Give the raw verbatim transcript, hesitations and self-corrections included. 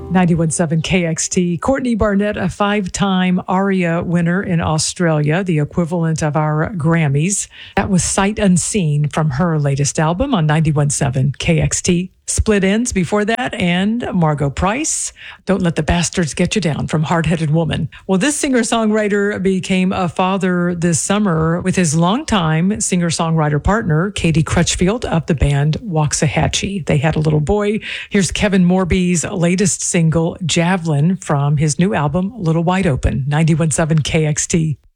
ninety-one point seven K X T. Courtney Barnett, a five-time ARIA winner in Australia, the equivalent of our Grammys. That was Sight Unseen from her latest album on ninety-one point seven K X T. Split Ends before that, and Margo Price, Don't Let the Bastards Get You Down from Hard-Headed Woman. Well, this singer-songwriter became a father this summer with his longtime singer-songwriter partner, Katie Crutchfield of the band Waxahachie. They had a little boy. Here's Kevin Morby's latest single, Javelin, from his new album, Little Wide Open, ninety-one point seven K X T.